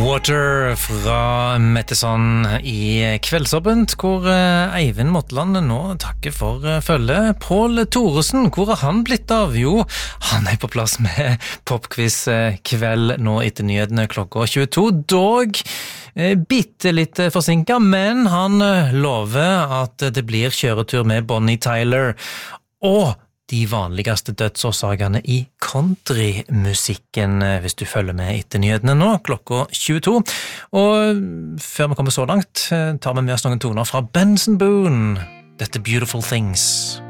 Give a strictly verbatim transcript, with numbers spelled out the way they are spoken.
Water fra Metteson i Kveldsåpent, hvor Eivind Motland nå takker for følge. Pål Thoresen, hvor har han blitt av? Jo, han er på plass med popquiz kveld nå etter nyhetene klokka tjueto. Dog bitte litt forsinket, men han lover at det blir kjøretur med Bonnie Tyler. Og de vanligste dødsårsakene i countrymusikken, hvis du følger med etter nyhetene nå, klokka tjueto. Og før vi kommer så langt, tar vi med oss noen toner fra Benson Boone. Dette Beautiful Things.